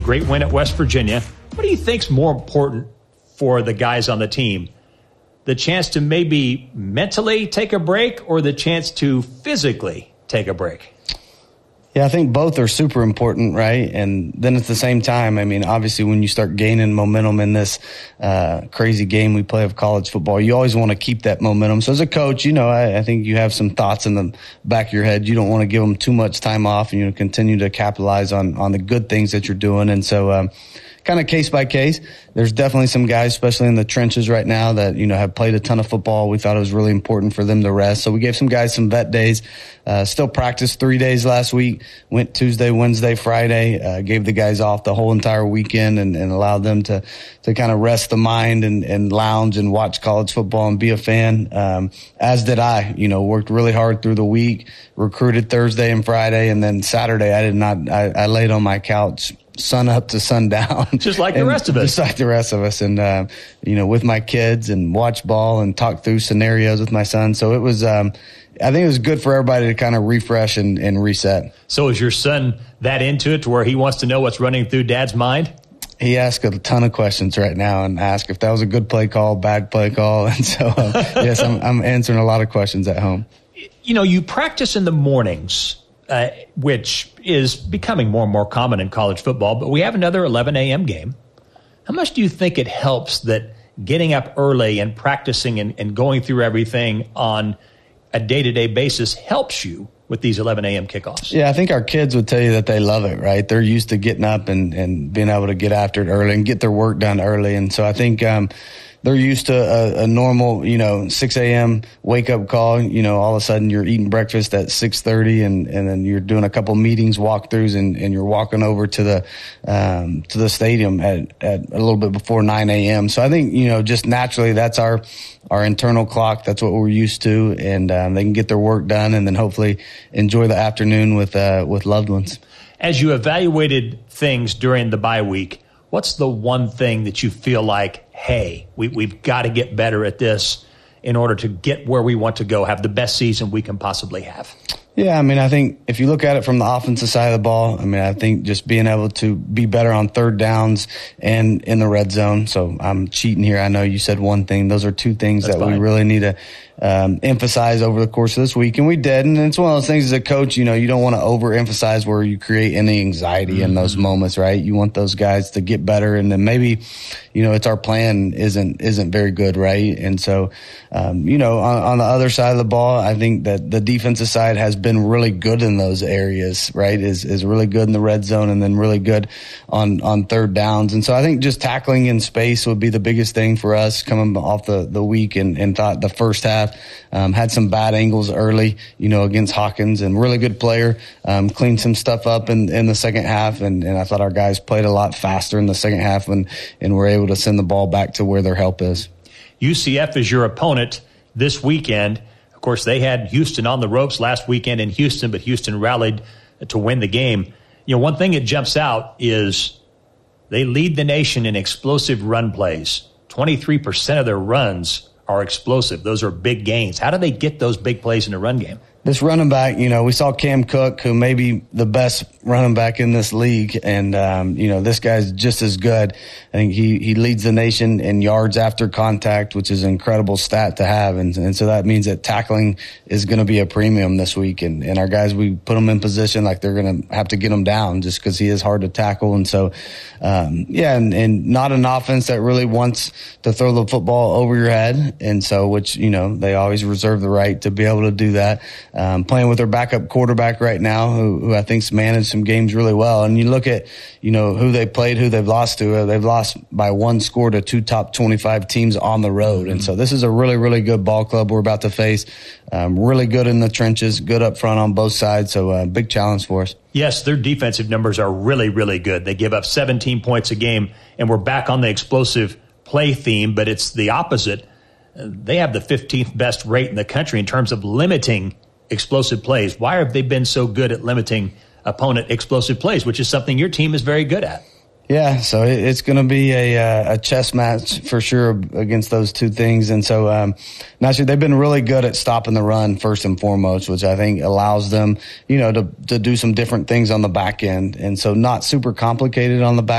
Great win at West Virginia. What do you think's more important for the guys on the team? The chance to maybe mentally take a break or the chance to physically take a break? Yeah, I think both are super important, right? And then at the same time, I mean, obviously when you start gaining momentum in this crazy game we play of college football, you always want to keep that momentum. So as a coach, you know, I think you have some thoughts in the back of your head. You don't want to give them too much time off and, you know, continue to capitalize on the good things that you're doing. And so, kind of case by case. There's definitely some guys, especially in the trenches right now, that, you know, have played a ton of football. We thought it was really important for them to rest. So we gave some guys some vet days. Still practiced 3 days last week. Went Tuesday, Wednesday, Friday. Gave the guys off the whole entire weekend and allowed them to kind of rest the mind and lounge and watch college football and be a fan. As did I. You know, worked really hard through the week, recruited Thursday and Friday, and then Saturday I laid on my couch sun up to sundown. Just like the rest of us. Just like the rest of us. And, you know, with my kids and watch ball and talk through scenarios with my son. So it was, I think it was good for everybody to kind of refresh and reset. So is your son that into it to where he wants to know what's running through Dad's mind? He asks a ton of questions right now and asks if that was a good play call, bad play call. And so, yes, I'm answering a lot of questions at home. You know, you practice in the mornings, which is becoming more and more common in college football, but we have another 11 a.m. game. How much do you think it helps that getting up early and practicing and going through everything on a day-to-day basis helps you with these 11 a.m. kickoffs? Yeah, I think our kids would tell you that they love it, right? They're used to getting up and being able to get after it early and get their work done early. And so I think they're used to a normal, you know, 6 a.m. wake-up call. You know, all of a sudden you're eating breakfast at 6:30 and then you're doing a couple meetings, walkthroughs, and you're walking over to the stadium at a little bit before 9 a.m. So I think, you know, just naturally that's our internal clock. That's what we're used to, and they can get their work done and then hopefully enjoy the afternoon with loved ones. As you evaluated things during the bye week, what's the one thing that you feel like, hey, we've got to get better at this in order to get where we want to go, have the best season we can possibly have? Yeah, I mean, I think if you look at it from the offensive side of the ball, I mean, I think just being able to be better on third downs and in the red zone. So I'm cheating here. I know you said one thing. Those are two things that we really need to emphasize over the course of this week. And we did. And it's one of those things as a coach, you know, you don't want to overemphasize where you create any anxiety in those moments, right? You want those guys to get better. And then maybe, you know, it's our plan isn't very good, right? And so, you know, on the other side of the ball, I think that the defensive side has been really good in those areas, right? Is really good in the red zone and then really good on third downs. And so I think just tackling in space would be the biggest thing for us coming off the week and thought the first half had some bad angles early, you know, against Hawkins, and really good player, cleaned some stuff up in the second half. And I thought our guys played a lot faster in the second half and were able to send the ball back to where their help is. UCF is your opponent this weekend. Of course, they had Houston on the ropes last weekend in Houston, but Houston rallied to win the game. You know, one thing that jumps out is they lead the nation in explosive run plays. 23% of their runs are explosive. Those are big gains. How do they get those big plays in the run game? This running back, you know, we saw Cam Cook, who may be the best running back in this league. And, you know, this guy's just as good. I think he leads the nation in yards after contact, which is an incredible stat to have. And so that means that tackling is going to be a premium this week. And our guys, we put them in position like they're going to have to get him down just because he is hard to tackle. And so, yeah, and not an offense that really wants to throw the football over your head. And so, which, you know, they always reserve the right to be able to do that. Playing with their backup quarterback right now, who I think's managed some games really well. And you look at, you know, who they played, who they've lost to. They've lost by one score to two top 25 teams on the road. And so this is a really, really good ball club we're about to face. Really good in the trenches, good up front on both sides. So big challenge for us. Yes, their defensive numbers are really, really good. They give up 17 points a game, and we're back on the explosive play theme, but it's the opposite. They have the 15th best rate in the country in terms of limiting explosive plays. Why have they been so good at limiting opponent explosive plays, which is something your team is very good at? Yeah, so it's going to be a chess match for sure against those two things. And so, naturally, they've been really good at stopping the run first and foremost, which I think allows them, to do some different things on the back end. And so not super complicated on the back